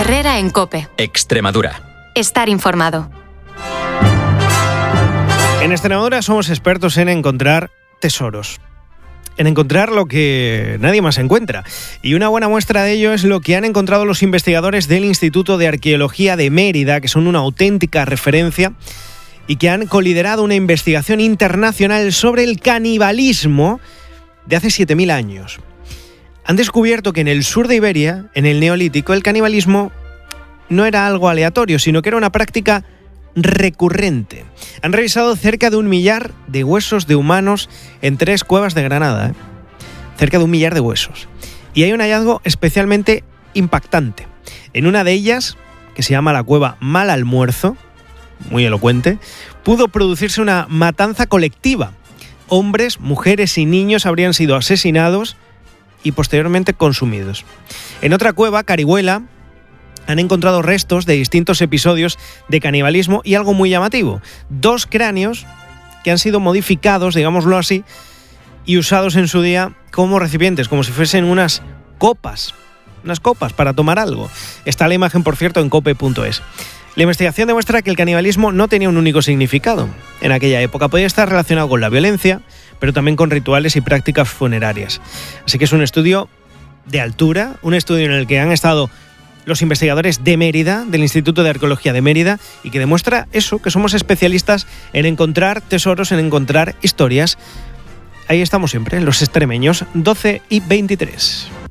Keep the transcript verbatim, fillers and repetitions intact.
Herrera en COPE. Extremadura. Estar informado. En Extremadura somos expertos en encontrar tesoros, en encontrar lo que nadie más encuentra. Y una buena muestra de ello es lo que han encontrado los investigadores del Instituto de Arqueología de Mérida, que son una auténtica referencia y que han coliderado una investigación internacional sobre el canibalismo de hace siete mil años. Han descubierto que en el sur de Iberia, en el Neolítico, el canibalismo no era algo aleatorio, sino que era una práctica recurrente. Han revisado cerca de un millar de huesos de humanos en tres cuevas de Granada, ¿eh? Cerca de un millar de huesos. Y hay un hallazgo especialmente impactante. En una de ellas, que se llama la cueva Mal Almuerzo, muy elocuente, pudo producirse una matanza colectiva. Hombres, mujeres y niños habrían sido asesinados y posteriormente consumidos. En otra cueva, Carihuela, han encontrado restos de distintos episodios de canibalismo y algo muy llamativo: dos cráneos que han sido modificados, digámoslo así, y usados en su día como recipientes, como si fuesen unas copas, unas copas para tomar algo. Está la imagen, por cierto, en cope punto es. La investigación demuestra que el canibalismo no tenía un único significado en aquella época. Podía estar relacionado con la violencia, pero también con rituales y prácticas funerarias. Así que es un estudio de altura, un estudio en el que han estado los investigadores de Mérida, del Instituto de Arqueología de Mérida, y que demuestra eso, que somos especialistas en encontrar tesoros, en encontrar historias. Ahí estamos siempre, los extremeños, doce y veintitrés.